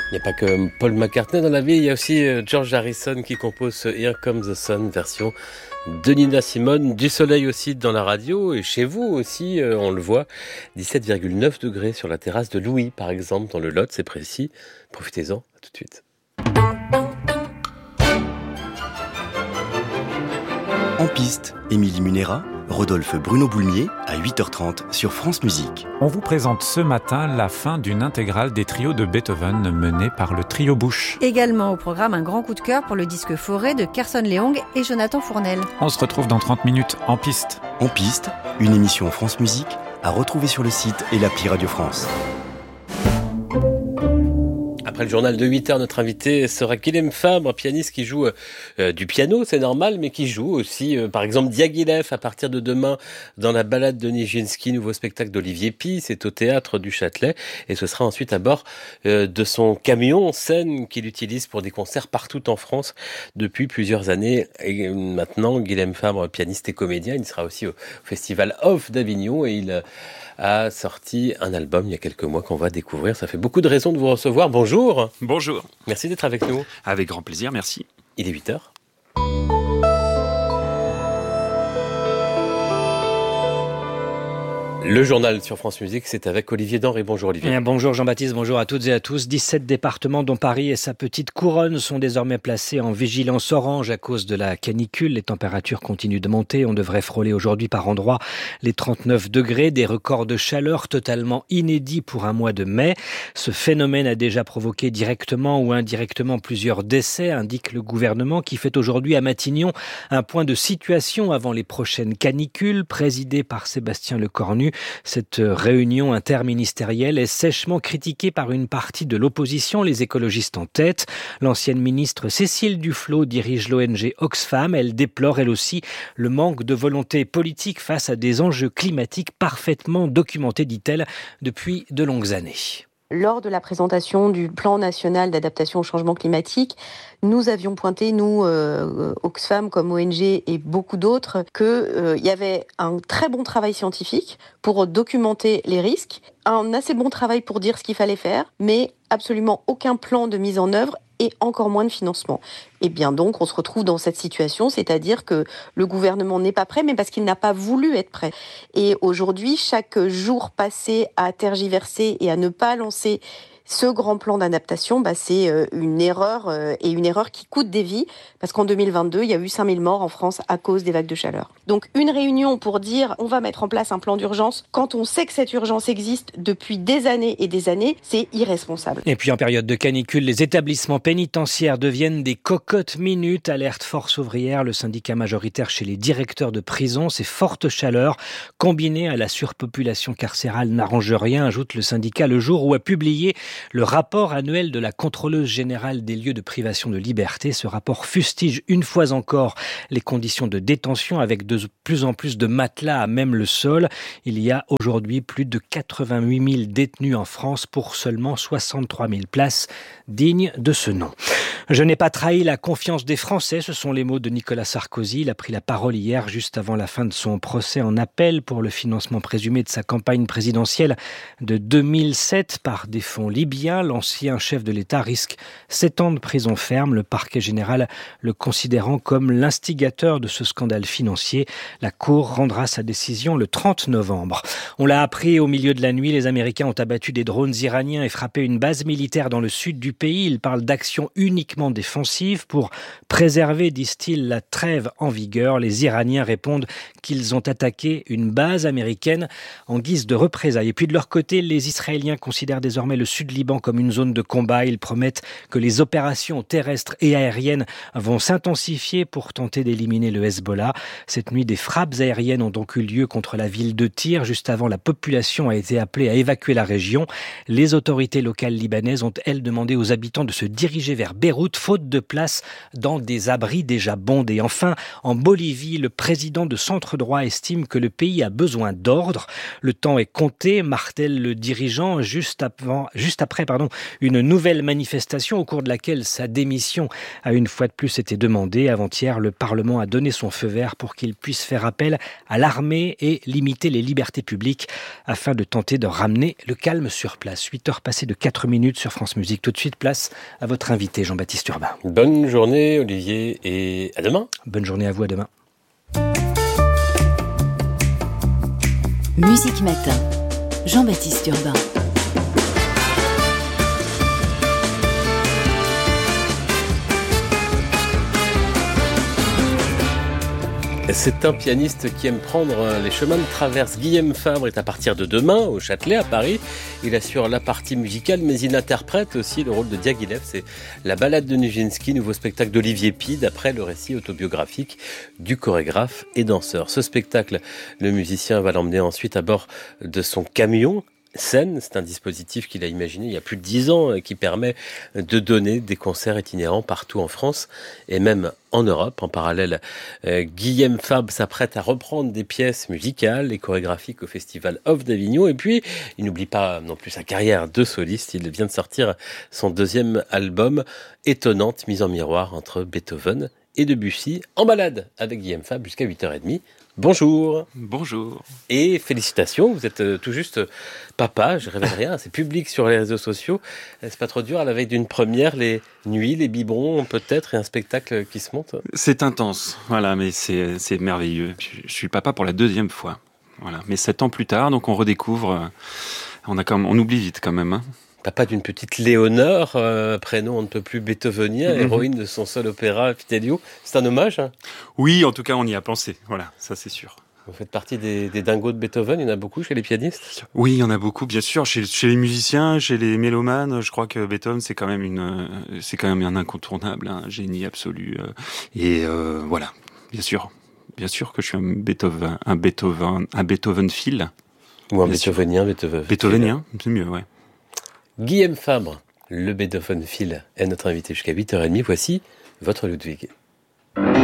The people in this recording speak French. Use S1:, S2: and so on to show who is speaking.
S1: Il n'y a pas que Paul McCartney dans la vie, il y a aussi George Harrison qui compose ce Here Comes the Sun, version de Nina Simone. Du soleil aussi dans la radio et chez vous aussi, on le voit, 17,9 degrés sur la terrasse de Louis par exemple, dans le Lot, c'est précis. Profitez-en, à tout de suite.
S2: En piste, Émilie Munera, Rodolphe Bruno Boulmier à 8h30 sur France Musique.
S3: On vous présente ce matin la fin d'une intégrale des trios de Beethoven menée par le trio Bush.
S4: Également au programme, un grand coup de cœur pour le disque Forêt de Carson Leong et Jonathan Fournel.
S3: On se retrouve dans 30 minutes en piste.
S2: En piste, une émission France Musique à retrouver sur le site et l'appli Radio France.
S1: Après le journal de 8h, notre invité sera Guilhem Fabre, pianiste qui joue du piano, c'est normal, mais qui joue aussi, par exemple, Diaghilev à partir de demain dans la balade de Nijinsky, nouveau spectacle d'Olivier Py, c'est au Théâtre du Châtelet, et ce sera ensuite à bord de son camion scène qu'il utilise pour des concerts partout en France depuis plusieurs années. Et maintenant, Guilhem Fabre, pianiste et comédien, il sera aussi au Festival Off d'Avignon et il a sorti un album il y a quelques mois qu'on va découvrir. Ça fait beaucoup de raisons de vous recevoir. Bonjour.
S5: Bonjour.
S1: Merci d'être avec nous.
S5: Avec grand plaisir, merci.
S1: Il est 8h. Le journal sur France Musique, c'est avec Olivier Denré. Bonjour Olivier.
S6: Bonjour Jean-Baptiste, bonjour à toutes et à tous. 17 départements dont Paris et sa petite couronne sont désormais placés en vigilance orange à cause de la canicule. Les températures continuent de monter. On devrait frôler aujourd'hui par endroits les 39 degrés, des records de chaleur totalement inédits pour un mois de mai. Ce phénomène a déjà provoqué directement ou indirectement plusieurs décès, indique le gouvernement qui fait aujourd'hui à Matignon un point de situation avant les prochaines canicules, présidé par Sébastien Lecornu. Cette réunion interministérielle est sèchement critiquée par une partie de l'opposition, les écologistes en tête. L'ancienne ministre Cécile Duflot dirige l'ONG Oxfam. Elle déplore elle aussi le manque de volonté politique face à des enjeux climatiques parfaitement documentés, dit-elle, depuis de longues années.
S7: Lors de la présentation du plan national d'adaptation au changement climatique, nous avions pointé, nous, Oxfam comme ONG et beaucoup d'autres, qu'il y avait un très bon travail scientifique pour documenter les risques, un assez bon travail pour dire ce qu'il fallait faire, mais absolument aucun plan de mise en œuvre et encore moins de financement. Et bien donc, on se retrouve dans cette situation, c'est-à-dire que le gouvernement n'est pas prêt, mais parce qu'il n'a pas voulu être prêt. Et aujourd'hui, chaque jour passé à tergiverser et à ne pas lancer ce grand plan d'adaptation, c'est une erreur et une erreur qui coûte des vies parce qu'en 2022, il y a eu 5000 morts en France à cause des vagues de chaleur. Donc une réunion pour dire on va mettre en place un plan d'urgence quand on sait que cette urgence existe depuis des années et des années, c'est irresponsable.
S6: Et puis en période de canicule, les établissements pénitentiaires deviennent des cocottes minutes, alerte Force ouvrière, le syndicat majoritaire chez les directeurs de prison. Ces fortes chaleurs combinées à la surpopulation carcérale n'arrangent rien, ajoute le syndicat le jour où a publié le rapport annuel de la contrôleuse générale des lieux de privation de liberté. Ce rapport fustige une fois encore les conditions de détention avec de plus en plus de matelas à même le sol. Il y a aujourd'hui plus de 88 000 détenus en France pour seulement 63 000 places dignes de ce nom. Je n'ai pas trahi la confiance des Français, ce sont les mots de Nicolas Sarkozy. Il a pris la parole hier, juste avant la fin de son procès en appel pour le financement présumé de sa campagne présidentielle de 2007 par des fonds libyens. L'ancien chef de l'État risque 7 ans de prison ferme, le parquet général le considérant comme l'instigateur de ce scandale financier. La Cour rendra sa décision le 30 novembre. On l'a appris au milieu de la nuit, les Américains ont abattu des drones iraniens et frappé une base militaire dans le sud du pays. Ils parlent d'actions uniquement défensive pour préserver, disent-ils, la trêve en vigueur. Les Iraniens répondent qu'ils ont attaqué une base américaine en guise de représailles. Et puis de leur côté, les Israéliens considèrent désormais le Sud-Liban comme une zone de combat. Ils promettent que les opérations terrestres et aériennes vont s'intensifier pour tenter d'éliminer le Hezbollah. Cette nuit, des frappes aériennes ont donc eu lieu contre la ville de Tyr. Juste avant, la population a été appelée à évacuer la région. Les autorités locales libanaises ont, elles, demandé aux habitants de se diriger vers Beyrouth, faute de place place dans des abris déjà bondés. Enfin, en Bolivie, le président de Centre Droit estime que le pays a besoin d'ordre. Le temps est compté, martèle le dirigeant, juste après une nouvelle manifestation au cours de laquelle sa démission a une fois de plus été demandée. Avant-hier, le Parlement a donné son feu vert pour qu'il puisse faire appel à l'armée et limiter les libertés publiques afin de tenter de ramener le calme sur place. 8h passées de 4 minutes sur France Musique. Tout de suite, place à votre invité, Jean-Baptiste Urbain.
S1: Bonne journée, Olivier, et à demain.
S6: Bonne journée à vous, à demain.
S5: Musique Matin, Jean-Baptiste Urbain.
S1: C'est un pianiste qui aime prendre les chemins de traverse. Guillaume Fabre est à partir de demain au Châtelet à Paris. Il assure la partie musicale, mais il interprète aussi le rôle de Diaghilev. C'est la balade de Nijinsky, nouveau spectacle d'Olivier Py, d'après le récit autobiographique du chorégraphe et danseur. Ce spectacle, le musicien va l'emmener ensuite à bord de son camion. Scène, c'est un dispositif qu'il a imaginé il y a plus de 10 ans et qui permet de donner des concerts itinérants partout en France et même en Europe. En parallèle, Guillaume Fabre s'apprête à reprendre des pièces musicales et chorégraphiques au Festival Off d'Avignon. Et puis, il n'oublie pas non plus sa carrière de soliste. Il vient de sortir son 2e album, étonnante mise en miroir entre Beethoven et Debussy, en balade avec Guillaume Fabre jusqu'à 8h30. Bonjour.
S3: Bonjour.
S1: Et félicitations, vous êtes tout juste papa, je révèle rien, c'est public sur les réseaux sociaux. C'est pas trop dur à la veille d'une première, les nuits, les biberons peut-être et un spectacle qui se monte?
S3: C'est intense, voilà, mais c'est merveilleux. Je suis papa pour la 2e fois, voilà. Mais 7 ans plus tard, donc on redécouvre, on oublie vite quand même, hein.
S1: Papa d'une petite Léonore, prénom on ne peut plus beethovenien, héroïne de son seul opéra Fidelio. C'est un hommage, hein?
S3: Oui, en tout cas, on y a pensé. Voilà, ça c'est sûr.
S1: Vous faites partie des dingos de Beethoven, il y en a beaucoup chez les pianistes?
S3: Oui, il y en a beaucoup, bien sûr. Chez les musiciens, chez les mélomanes, je crois que Beethoven, c'est quand même un incontournable, un génie absolu. Voilà, bien sûr que je suis un Beethoven-phile.
S1: Ou un Beethovenien,
S3: Beethovenien, c'est mieux, ouais.
S1: Guillaume Fabre, le Beethoven-phile, est notre invité jusqu'à 8h30. Voici votre Ludwig.